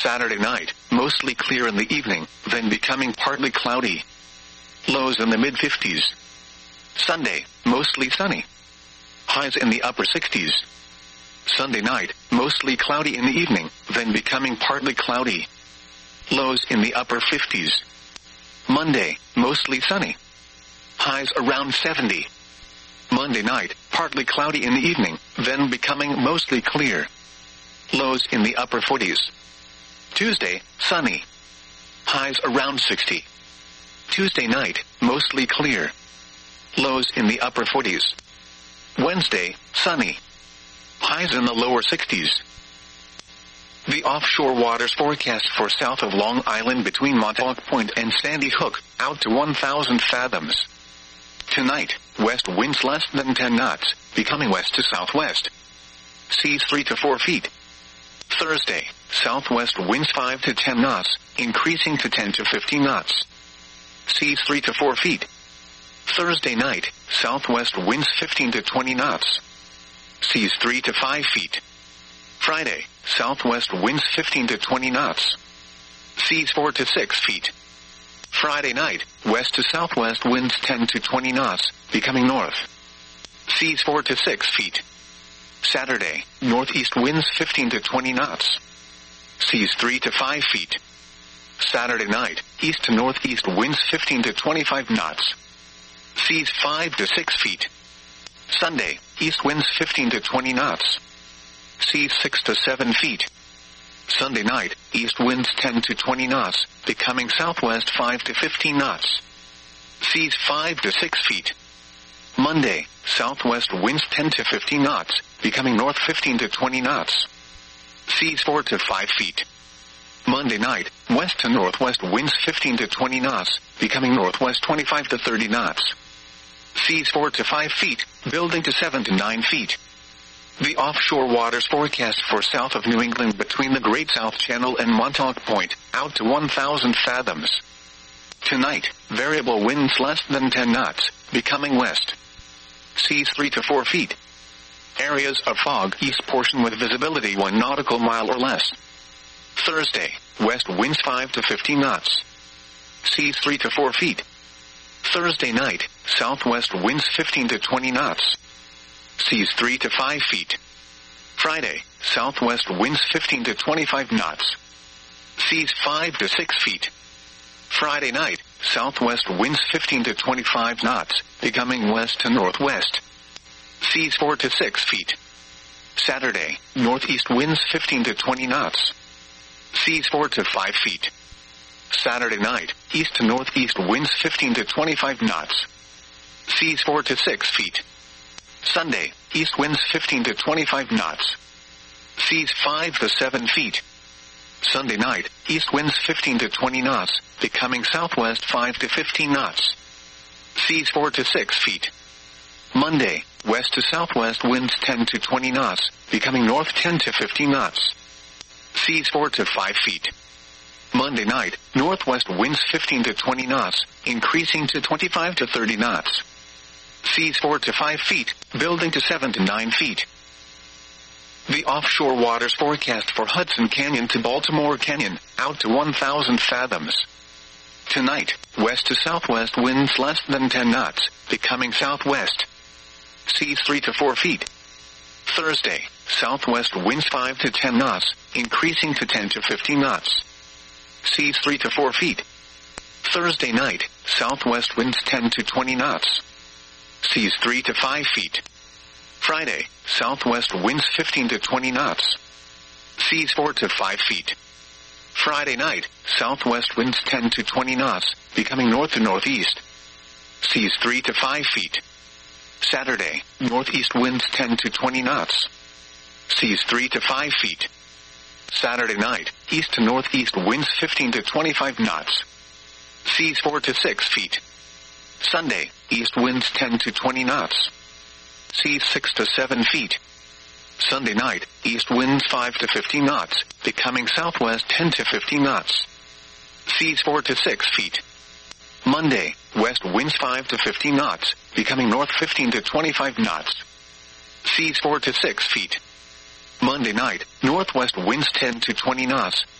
Saturday night, mostly clear in the evening, then becoming partly cloudy. Lows in the mid-50s. Sunday, mostly sunny. Highs in the upper 60s. Sunday night, mostly cloudy in the evening, then becoming partly cloudy. Lows in the upper 50s. Monday, mostly sunny. Highs around 70. Monday night, partly cloudy in the evening, then becoming mostly clear. Lows in the upper 40s. Tuesday, sunny. Highs around 60. Tuesday night, mostly clear. Lows in the upper 40s. Wednesday, sunny. Highs in the lower 60s. The offshore waters forecast for south of Long Island between Montauk Point and Sandy Hook, out to 1,000 fathoms. Tonight, west winds less than 10 knots, becoming west to southwest. Seas 3 to 4 feet. Thursday, southwest winds 5 to 10 knots, increasing to 10 to 15 knots. Seas 3 to 4 feet. Thursday night, southwest winds 15 to 20 knots. Seas 3 to 5 feet. Friday, southwest winds 15 to 20 knots. Seas 4 to 6 feet. Friday night, west to southwest winds 10 to 20 knots, becoming north. Seas 4 to 6 feet. Saturday, northeast winds 15 to 20 knots. Seas 3 to 5 feet. Saturday night, east to northeast winds 15 to 25 knots. Seas 5 to 6 feet. Sunday, east winds 15 to 20 knots. Seas 6 to 7 feet. Sunday night, east winds 10 to 20 knots, becoming southwest 5 to 15 knots. Seas 5 to 6 feet. Monday, southwest winds 10 to 15 knots, becoming north 15 to 20 knots. Seas 4 to 5 feet. Monday night, west to northwest winds 15 to 20 knots, becoming northwest 25 to 30 knots. Seas 4 to 5 feet, building to 7 to 9 feet. The offshore waters forecast for south of New England between the Great South Channel and Montauk Point, out to 1,000 fathoms. Tonight, variable winds less than 10 knots, becoming west. Seas 3 to 4 feet. Areas of fog east portion with visibility 1 nautical mile or less. Thursday, west winds 5 to 15 knots. Seas 3 to 4 feet. Thursday night, southwest winds 15 to 20 knots. Seas 3 to 5 feet. Friday, southwest winds 15 to 25 knots. Seas 5 to 6 feet. Friday night, southwest winds 15 to 25 knots, becoming west to northwest. Seas 4 to 6 feet. Saturday, northeast winds 15 to 20 knots. Seas 4 to 5 feet. Saturday night, east to northeast winds 15 to 25 knots. Seas 4 to 6 feet. Sunday, east winds 15 to 25 knots. Seas 5 to 7 feet. Sunday night, east winds 15 to 20 knots, becoming southwest 5 to 15 knots. Seas 4 to 6 feet. Monday, west to southwest winds 10 to 20 knots, becoming north 10 to 15 knots. Seas 4 to 5 feet. Monday night, northwest winds 15 to 20 knots, increasing to 25 to 30 knots. Seas 4 to 5 feet, building to 7 to 9 feet. The offshore waters forecast for Hudson Canyon to Baltimore Canyon, out to 1,000 fathoms. Tonight, west to southwest winds less than 10 knots, becoming southwest. Seas 3 to 4 feet. Thursday, southwest winds 5 to 10 knots, increasing to 10 to 15 knots. Seas 3 to 4 feet. Thursday night, southwest winds 10 to 20 knots. Seas 3 to 5 feet. Friday, southwest winds 15 to 20 knots. Seas 4 to 5 feet. Friday night, southwest winds 10 to 20 knots, becoming north to northeast. Seas 3 to 5 feet. Saturday, northeast winds 10 to 20 knots. Seas 3 to 5 feet. Saturday night, east to northeast winds 15 to 25 knots. Seas 4 to 6 feet. Sunday, east winds 10 to 20 knots. Seas 6 to 7 feet. Sunday night, east winds 5 to 15 knots, becoming southwest 10 to 15 knots. Seas 4 to 6 feet. Monday, west winds 5 to 15 knots, becoming north 15 to 25 knots. Seas 4 to 6 feet. Monday night, northwest winds 10 to 20 knots,